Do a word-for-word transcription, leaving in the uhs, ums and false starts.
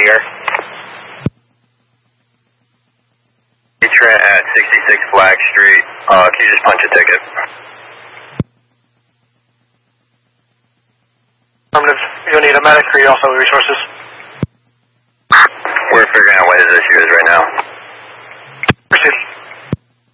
here. Trent at sixty-six Flag Street. Uh, can you just punch a ticket? Affirmative. You'll need a medic or you also have resources?